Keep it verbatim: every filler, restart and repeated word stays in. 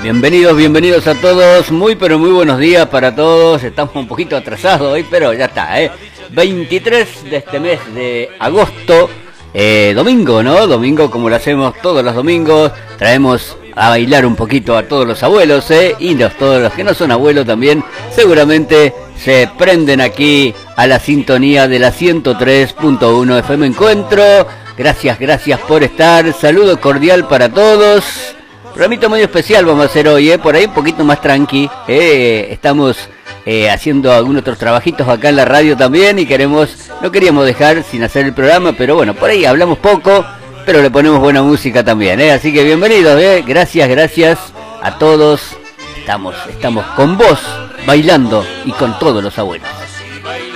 Bienvenidos, bienvenidos a todos, muy pero muy buenos días para todos. Estamos un poquito atrasados hoy, pero ya está, ¿eh? veintitrés de este mes de agosto, eh, domingo, ¿no? Domingo como lo hacemos todos los domingos, traemos a bailar un poquito a todos los abuelos, ¿eh? Y los, todos los que no son abuelos también, seguramente se prenden aquí a la sintonía de la ciento tres punto uno F M Encuentro. Gracias, gracias por estar, saludo cordial para todos. Programita muy especial vamos a hacer hoy, ¿eh? Por ahí un poquito más tranqui, ¿eh? Estamos eh, haciendo algunos otros trabajitos acá en la radio también y queremos, no queríamos dejar sin hacer el programa, pero bueno, por ahí hablamos poco, pero le ponemos buena música también, ¿eh? Así que bienvenidos, ¿eh? Gracias, gracias a todos. Estamos, estamos con vos, bailando y con todos los abuelos.